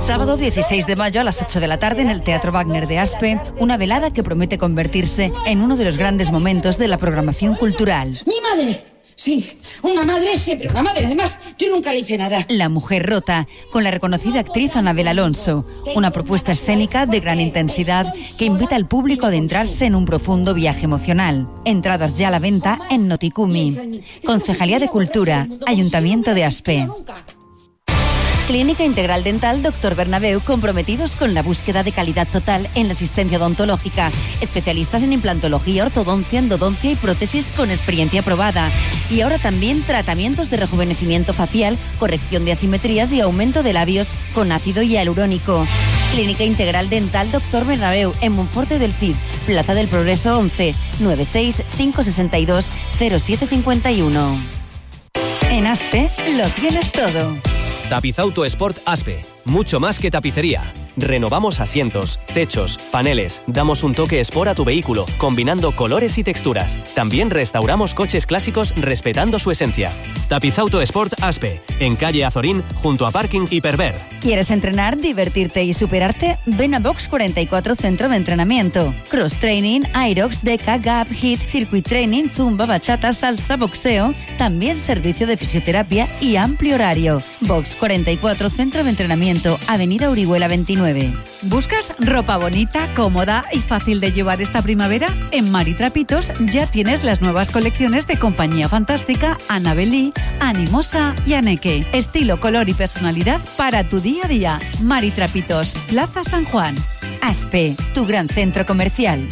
Sábado 16 de mayo a las 8 de la tarde en el Teatro Wagner de Aspe, una velada que promete convertirse en uno de los grandes momentos de la programación cultural. ¡Mi madre! Sí, una madre siempre, una madre. Además, yo nunca le hice nada. La mujer rota, con la reconocida actriz Anabel Alonso. Una propuesta escénica de gran intensidad que invita al público a adentrarse en un profundo viaje emocional. Entradas ya a la venta en Noticumi. Concejalía de Cultura, Ayuntamiento de Aspe. Clínica Integral Dental Dr. Bernabeu, comprometidos con la búsqueda de calidad total en la asistencia odontológica. Especialistas en implantología, ortodoncia, endodoncia y prótesis con experiencia probada. Y ahora también tratamientos de rejuvenecimiento facial, corrección de asimetrías y aumento de labios con ácido hialurónico. Clínica Integral Dental Dr. Bernabeu, en Monforte del Cid, Plaza del Progreso 11, 96 562 0751. En Aspe lo tienes todo. Tapizauto Sport Aspe. Mucho más que tapicería. Renovamos asientos, techos, paneles, damos un toque sport a tu vehículo, combinando colores y texturas. También restauramos coches clásicos respetando su esencia. Tapizauto Sport Aspe, en calle Azorín, junto a Parking Hiperver. ¿Quieres entrenar, divertirte y superarte? Ven a Box 44 Centro de Entrenamiento. Cross Training, Aerox, Deca, Gap, HIIT, Circuit Training, Zumba, Bachata, Salsa, Boxeo. También servicio de fisioterapia y amplio horario. Box 44 Centro de Entrenamiento, Avenida Orihuela 29. ¿Buscas ropa bonita, cómoda y fácil de llevar esta primavera? En Maritrapitos ya tienes las nuevas colecciones de Compañía Fantástica, Annabelí, Animosa y Aneke. Estilo, color y personalidad para tu día a día. Maritrapitos, Plaza San Juan. Aspe, tu gran centro comercial.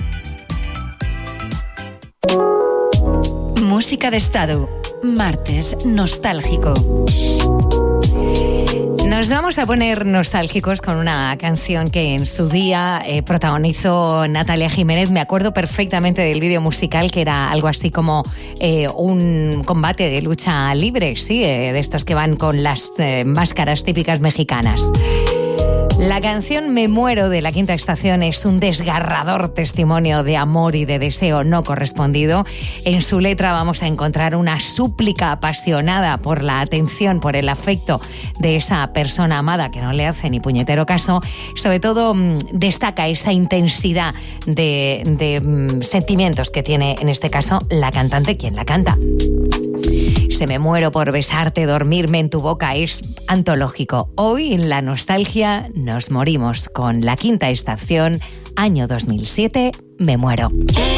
Música de estado. Martes nostálgico. Nos vamos a poner nostálgicos con una canción que en su día protagonizó Natalia Jiménez. Me acuerdo perfectamente del vídeo musical, que era algo así como un combate de lucha libre, sí, de estos que van con las máscaras típicas mexicanas. La canción Me muero de La Quinta Estación es un desgarrador testimonio de amor y de deseo no correspondido. En su letra vamos a encontrar una súplica apasionada por la atención, por el afecto de esa persona amada que no le hace ni puñetero caso. Sobre todo destaca esa intensidad de sentimientos que tiene en este caso la cantante, quien la canta. Se me muero por besarte, dormirme en tu boca es antológico. Hoy en La Nostalgia nos morimos con La Quinta Estación, año 2007, Me muero.